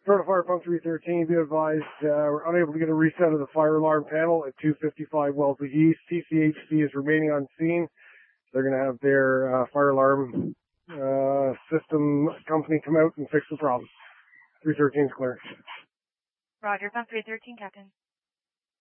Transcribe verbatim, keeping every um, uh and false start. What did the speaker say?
Florida Fire Pump three thirteen, be advised, uh, we're unable to get a reset of the fire alarm panel at two fifty-five Wellesley East. T C H C is remaining on scene. They're going to have their uh, fire alarm uh, system company come out and fix the problem. three thirteen is clear. Roger, Pump three thirteen, Captain.